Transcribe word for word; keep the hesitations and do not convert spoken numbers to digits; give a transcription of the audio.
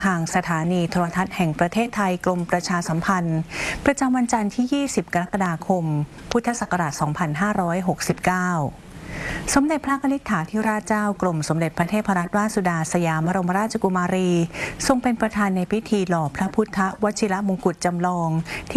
ทางสถานีโทรทัศน์แห่งประเทศไทยกรมประชาสัมพันธ์ประจำวันจันทร์ที่ ยี่สิบ กรกฎาคม พุทธศักราช สองพันห้าร้อยหกสิบเก้า สมเด็จพระกนิษฐาธิราชเจ้ากรมสมเด็จพระเทพรัตนราชสุดาสยามบรมราชกุมารีทรงเป็นประธานในพิธีหล่อพระพุทธวชิรมงกุฎจำลอง